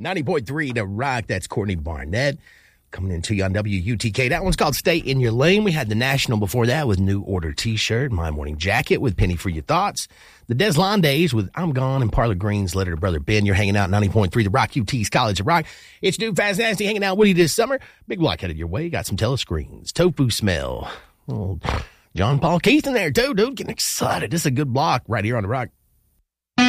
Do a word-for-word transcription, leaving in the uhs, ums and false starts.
ninety point three The Rock. That's Courtney Barnett coming into you on W U T K. That one's called Stay in Your Lane. We had the National before that with New Order T-shirt, My Morning Jacket with Penny for Your Thoughts. The Deslon Days with I'm Gone and Parlor Green's Letter to Brother Ben. You're hanging out at ninety point three The Rock, U T's College of Rock. It's Dude Fast Nasty hanging out with you this summer. Big block headed your way. Got some telescreens. Tofu Smell. Oh, John Paul Keith in there too, dude. Getting excited. This is a good block right here on The Rock.